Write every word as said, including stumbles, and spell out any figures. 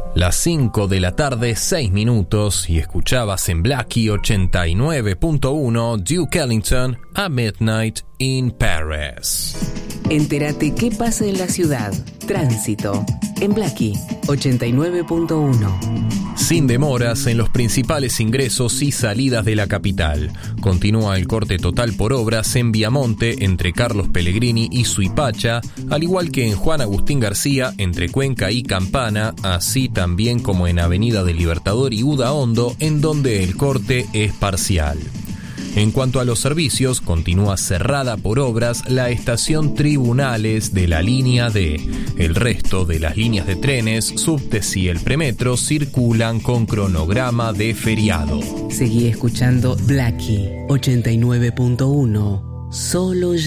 Las cinco de la tarde, seis minutos, y escuchabas en Blackie ochenta y nueve punto uno Duke Ellington a Midnight in Paris. Entérate qué pasa en la ciudad. Tránsito en Blackie ochenta y nueve punto uno. Sin demoras en los principales ingresos y salidas de la capital. Continúa el corte total por obras en Viamonte entre Carlos Pellegrini y Suipacha, al igual que en Juan Agustín García entre Cuenca y Campana, así también como en Avenida del Libertador y Udaondo, en donde el corte es parcial. En cuanto a los servicios, continúa cerrada por obras la estación Tribunales de la línea D. El resto de las líneas de trenes, subtes y el premetro circulan con cronograma de feriado. Seguí escuchando Blackie ochenta y nueve punto uno. Solo